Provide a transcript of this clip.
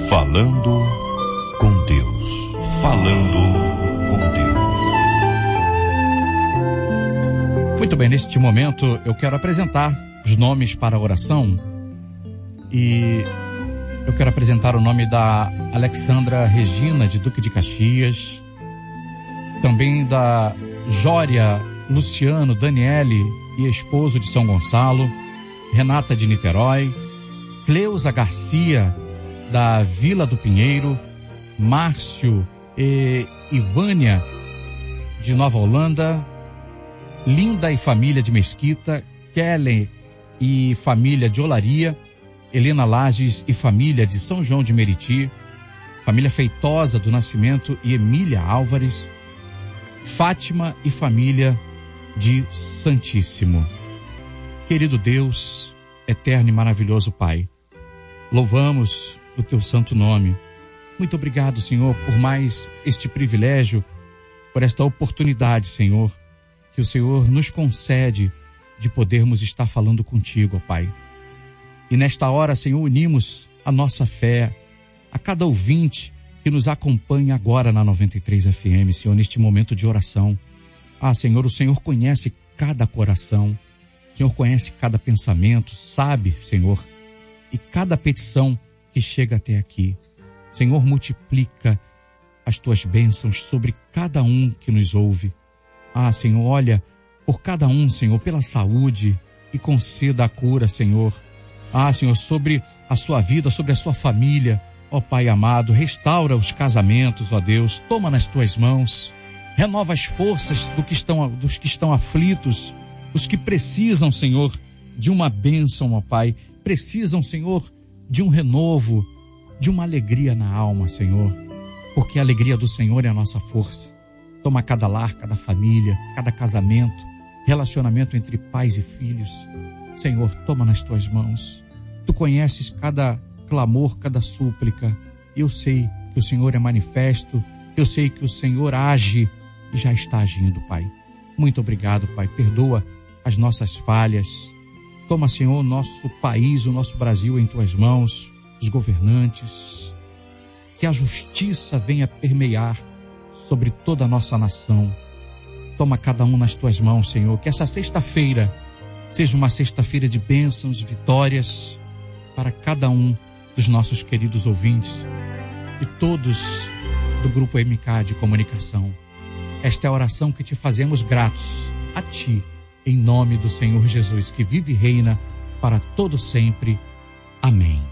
Falando com Deus. Falando com Deus. Muito bem, neste momento eu quero apresentar os nomes para a oração. E eu quero apresentar o nome da Alexandra Regina, de Duque de Caxias. Também da Jória Luciano Daniele e esposo de São Gonçalo. Renata de Niterói. Cleusa Garcia, da Vila do Pinheiro. Márcio e Ivânia, de Nova Holanda. Linda e família de Mesquita. Kelly e família de Olaria. Helena Lages e família de São João de Meriti. Família Feitosa do Nascimento e Emília Álvares. Fátima e família de Santíssimo. Querido Deus, eterno e maravilhoso Pai, louvamos o teu santo nome. Muito obrigado, Senhor, por mais este privilégio, por esta oportunidade, Senhor, que o Senhor nos concede de podermos estar falando contigo, ó Pai. E nesta hora, Senhor, unimos a nossa fé a cada ouvinte que nos acompanha agora na 93 FM, Senhor, neste momento de oração. Ah, Senhor, o Senhor conhece cada coração, o Senhor conhece cada pensamento, sabe, Senhor, e cada petição que chega até aqui. Senhor, multiplica as tuas bênçãos sobre cada um que nos ouve. Ah, Senhor, olha por cada um, Senhor, pela saúde e conceda a cura, Senhor. Ah, Senhor, sobre a sua vida, sobre a sua família, ó Pai amado, restaura os casamentos, ó Deus, toma nas tuas mãos, renova as forças dos que estão aflitos, os que precisam, Senhor, de uma bênção, ó Pai, precisam, Senhor, de um renovo, de uma alegria na alma, Senhor, porque a alegria do Senhor é a nossa força. Toma cada lar, cada família, cada casamento, relacionamento entre pais e filhos. Senhor, toma nas tuas mãos. Tu conheces cada clamor, cada súplica. Eu sei que o Senhor é manifesto, eu sei que o Senhor age e já está agindo, Pai. Muito obrigado, Pai. Perdoa as nossas falhas. Toma, Senhor, o nosso país, o nosso Brasil em tuas mãos, os governantes. Que a justiça venha permear sobre toda a nossa nação. Toma cada um nas tuas mãos, Senhor. Que essa sexta-feira seja uma sexta-feira de bênçãos, vitórias para cada um dos nossos queridos ouvintes e todos do Grupo MK de Comunicação. Esta é a oração que te fazemos gratos a ti, em nome do Senhor Jesus, que vive e reina para todo sempre. Amém.